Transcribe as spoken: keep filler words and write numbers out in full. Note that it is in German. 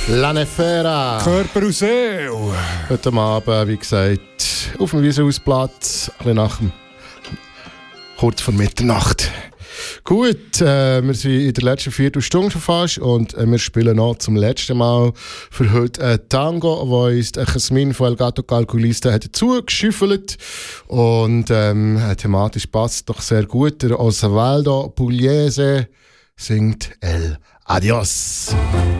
La Nefera. Körper aus See. Heute Abend, wie gesagt, auf dem Wiesausplatz, ein bisschen nach dem, kurz vor Mitternacht. Gut, äh, wir sind in der letzten Viertelstunde schon fast und äh, wir spielen noch zum letzten Mal für heute ein Tango, wo uns der Jasmin von El Gato Calculista hat dazugeschüffelt und ähm, thematisch passt doch sehr gut. Der Osvaldo Pugliese singt El Adios.